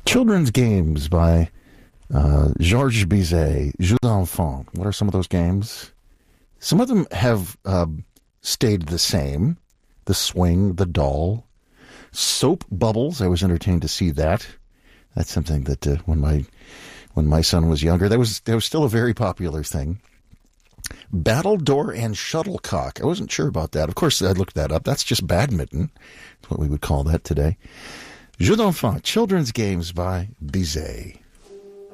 Children's games by Georges Bizet, Jeux d'enfants. What are some of those games? Some of them have stayed the same. The swing, the doll. Soap bubbles. I was entertained to see that. That's something that when my son was younger, that was still a very popular thing. Battledore and shuttlecock. I wasn't sure about that. Of course, I looked that up. That's just badminton. That's what we would call that today. Jeux d'enfants, children's games by Bizet.